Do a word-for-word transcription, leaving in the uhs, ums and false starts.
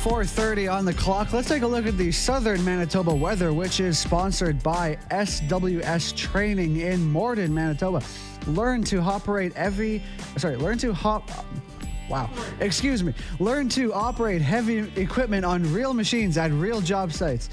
four thirty on the clock. Let's take a look at the southern Manitoba weather, which is sponsored by S W S Training in Morden, Manitoba. Learn to operate heavy, sorry, learn to hop, wow, excuse me. Learn to operate heavy equipment on real machines at real job sites.